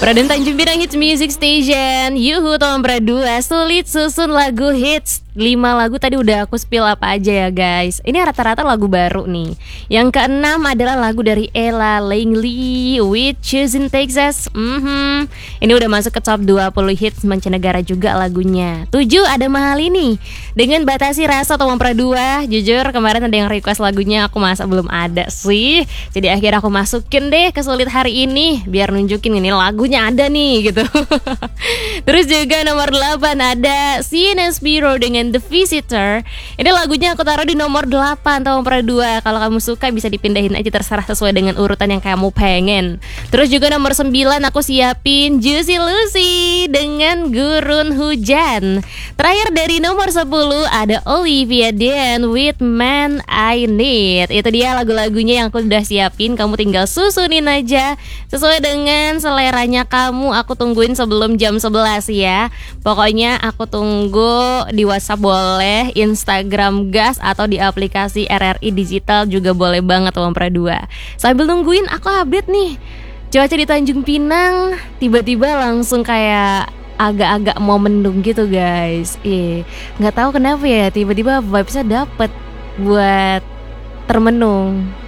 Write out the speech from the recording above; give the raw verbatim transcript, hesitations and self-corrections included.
Raden Tanjung Pinang Hits Music Station. Yuhu Tombra dua sulit susun lagu hits. Lima lagu tadi udah aku spill apa aja ya guys. Ini rata-rata lagu baru nih. Yang keenam adalah lagu dari Ella Langley with Choosing Texas. mm-hmm. Ini udah masuk ke top dua puluh hits mancanegara juga lagunya. Tujuh ada Mahal ini dengan Batasi Rasa Tombra dua. Jujur kemarin ada yang request lagunya, aku masa belum ada sih. Jadi akhirnya aku masukin deh ke sulit hari ini biar nunjukin ini lagunya ada nih gitu. Terus juga nomor delapan ada C N S Bureau dengan The Visitor. Ini lagunya aku taruh di nomor delapan Tombra dua. Kalau kamu suka bisa dipindahin aja, terserah sesuai dengan urutan yang kamu pengen. Terus juga nomor sembilan aku siapin Juicy Lucy dengan Gurun Hujan. Terakhir dari nomor sepuluh ada Olivia Dean with Man I Need. Itu dia lagu-lagunya yang aku udah siapin. Kamu tinggal susunin aja sesuai dengan seleranya kamu. Aku tungguin sebelum jam sebelas ya. Pokoknya aku tunggu di WhatsApp boleh, Instagram gas, atau di aplikasi R R I Digital juga boleh banget Tombra dua. Sambil nungguin aku update nih cuaca di Tanjung Pinang, tiba-tiba langsung kayak agak-agak mau mendung gitu guys. Ih, nggak tahu kenapa ya, tiba-tiba vibesnya dapet buat termenung.